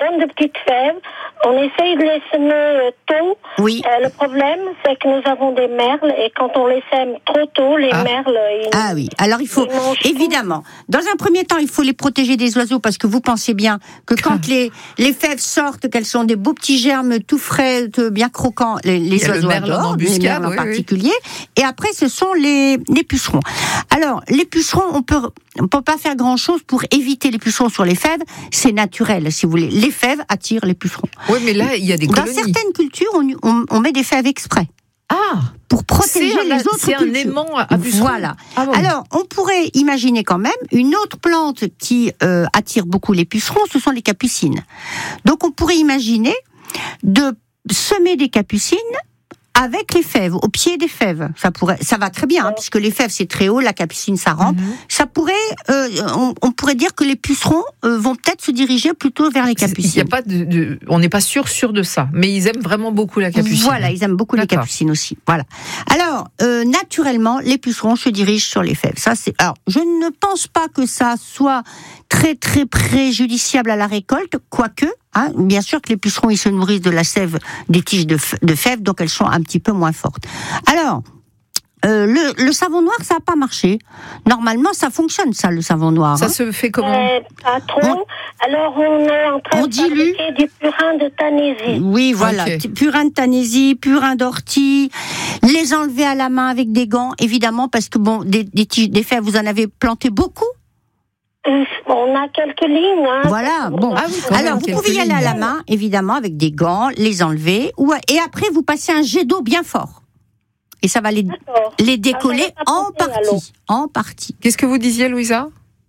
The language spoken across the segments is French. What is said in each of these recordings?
donne de petites fèves. On essaye de les semer tôt. Oui. Le problème, c'est que nous avons des merles et quand on les sème trop tôt, les merles... Oui. Alors il faut, évidemment, dans un premier temps, il faut les protéger des oiseaux parce que vous pensez bien que quand les fèves sortent, qu'elles sont des beaux petits germes tout frais, bien croquants, les oiseaux adorent, les merles en particulier. Et après, ce sont les pucerons. Alors, les pucerons, on peut pas faire grand-chose pour éviter les pucerons sur les fèves. C'est naturel, si vous voulez. Les fèves attirent les pucerons. Oui, mais là, il y a des colonies. Dans certaines cultures, on met des fèves exprès. Pour protéger les autres cultures. C'est un aimant à pucerons. Voilà. Alors, on pourrait imaginer quand même une autre plante qui attire beaucoup les pucerons, ce sont les capucines. Donc, on pourrait imaginer de semer des capucines avec les fèves, au pied des fèves. Ça va très bien, puisque les fèves c'est très haut, la capucine ça rampe. Ça pourrait, on pourrait dire que les pucerons vont peut-être se diriger plutôt vers les capucines. Il y a pas on n'est pas sûr de ça, mais ils aiment vraiment beaucoup la capucine. Voilà, ils aiment beaucoup les capucines aussi. Voilà. Alors, naturellement, les pucerons se dirigent sur les fèves. Alors, je ne pense pas que ça soit très très préjudiciable à la récolte, quoique. Bien sûr que les pucerons, ils se nourrissent de la sève des tiges de fèves, donc elles sont un petit peu moins fortes. Alors, le savon noir, ça n'a pas marché. Normalement, ça fonctionne, ça, le savon noir. Ça se fait comment? Pas trop. Alors, on est en train de fabriquer du purin de Tanésie. Oui, voilà. Purin de Tanésie, purin d'ortie. Les enlever à la main avec des gants, évidemment, parce que des tiges, des fèves, vous en avez planté beaucoup? On a quelques lignes. Voilà, bon. Alors, vous pouvez y aller à la main, évidemment, avec des gants, les enlever, et après, vous passez un jet d'eau bien fort. Et ça va les décoller en partie. Qu'est-ce que vous disiez, Louisa?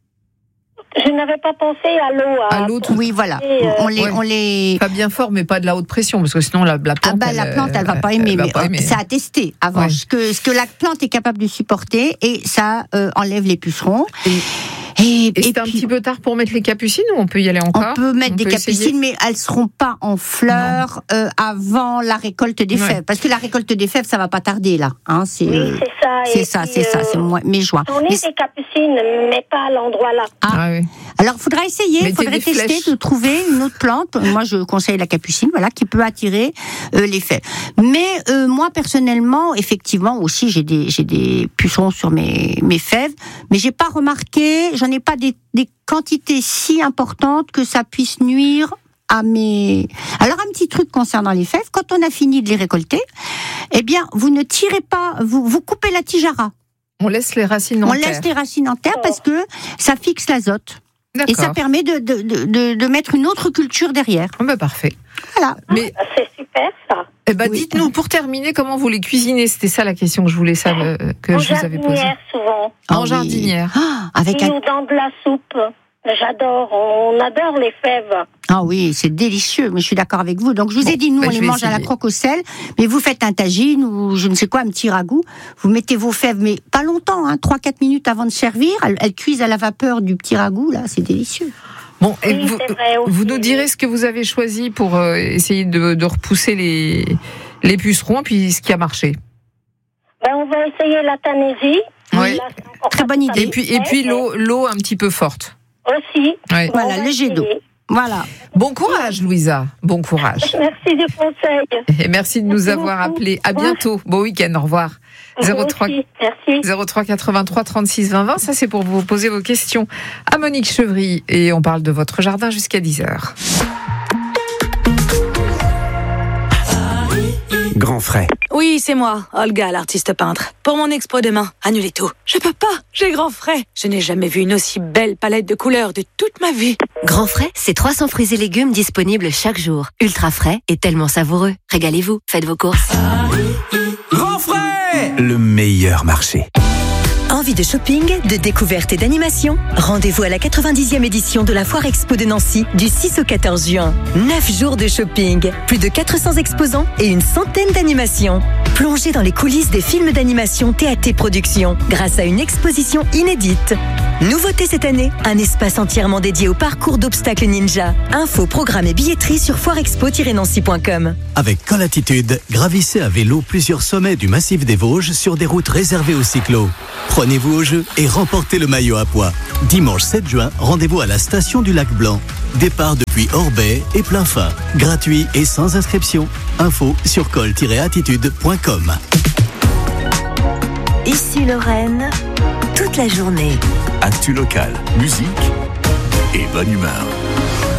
Je n'avais pas pensé à l'eau. À l'eau, oui, voilà. On les... Pas bien fort, mais pas de la haute pression, parce que sinon la plante... la plante, elle va pas aimer. Ça a testé avant ce que la plante est capable de supporter, et ça enlève les pucerons. Et c'est un petit peu tard pour mettre les capucines, ou on peut y aller encore? On peut mettre des capucines, mais elles ne seront pas en fleurs avant la récolte des fèves. Parce que la récolte des fèves, ça ne va pas tarder, là. C'est ça. C'est mai-juin. On est des capucines, mais pas à l'endroit là. Oui. Alors, il faudra essayer, il faudrait tester de trouver une autre plante. Moi, je conseille la capucine, qui peut attirer les fèves. Mais moi, personnellement, effectivement, aussi, j'ai des pucerons sur mes fèves, mais j'ai pas remarqué, j'en ai pas des quantités si importantes que ça puisse nuire à mes... Alors, un petit truc concernant les fèves, quand on a fini de les récolter, eh bien, vous ne tirez pas, vous coupez la tige à ras. On laisse les racines en terre. On laisse les racines en terre parce que ça fixe l'azote. D'accord. Et ça permet de mettre une autre culture derrière. Parfait. Voilà. Mais c'est super, ça. Dites-nous, pour terminer, comment vous les cuisinez? C'était ça la question que je voulais savoir, que je vous avais posée. En jardinière, souvent. En jardinière. Ou dans de la soupe. J'adore, on adore les fèves. Ah oui, c'est délicieux, mais je suis d'accord avec vous. Donc je vous ai dit, nous on les mange à la croque au sel, mais vous faites un tagine ou je ne sais quoi, un petit ragoût, vous mettez vos fèves, mais pas longtemps, 3-4 minutes avant de servir, elles cuisent à la vapeur du petit ragoût, là, c'est délicieux. Bon, et vous nous direz ce que vous avez choisi pour essayer de repousser les pucerons, puis ce qui a marché. On va essayer la Tanésie. Oui, très bonne idée. Et puis l'eau un petit peu forte. Aussi. Ouais. Voilà, le jet d'eau. Voilà. Bon courage, Louisa. Bon courage. Merci du conseil. Et merci de nous avoir appelés. À bientôt. Bon week-end. Au revoir. 03 83 36 20 20. Ça, c'est pour vous poser vos questions à Monique Chevry. Et on parle de votre jardin jusqu'à 10h. Grand frais. Oui, c'est moi, Olga, l'artiste peintre. Pour mon expo demain, annulez tout. Je peux pas, j'ai grand frais. Je n'ai jamais vu une aussi belle palette de couleurs de toute ma vie. Grand frais, c'est 300 fruits et légumes disponibles chaque jour. Ultra frais et tellement savoureux. Régalez-vous, faites vos courses. Grand frais, le meilleur marché. Envie de shopping, de découverte et d'animation? Rendez-vous à la 90e édition de la Foire Expo de Nancy du 6 au 14 juin. 9 jours de shopping, plus de 400 exposants et une centaine d'animations. Plongez dans les coulisses des films d'animation TAT Productions grâce à une exposition inédite. Nouveauté cette année, un espace entièrement dédié au parcours d'obstacles ninja. Infos, programmes et billetterie sur foirexpo-nancy.com. Avec Colatitude, gravissez à vélo plusieurs sommets du massif des Vosges sur des routes réservées aux cyclos. Prenez-vous au jeu et remportez le maillot à pois. Dimanche 7 juin, rendez-vous à la station du Lac Blanc. Départ depuis produits hors baie et plein fin. Gratuit et sans inscription. Info sur col-attitude.com. Ici Lorraine, toute la journée. Actu locale, musique et bonne humeur.